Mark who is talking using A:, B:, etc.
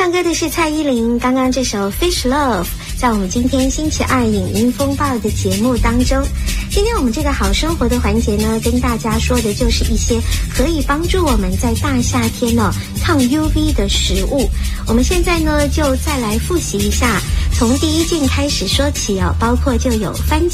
A: 唱歌的是蔡依林，刚刚这首 Fish Love 在我们今天星期二影音风暴的节目当中。今天我们这个好生活的环节呢，跟大家说的就是一些可以帮助我们在大夏天抗 UV 的食物。我们现在呢就再来复习一下，从第一件开始说起包括就有番